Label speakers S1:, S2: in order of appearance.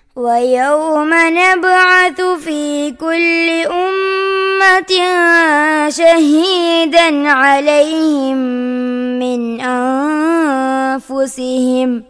S1: ويوم نبعث في كل أمة شهيدا عليهم من أنفسهم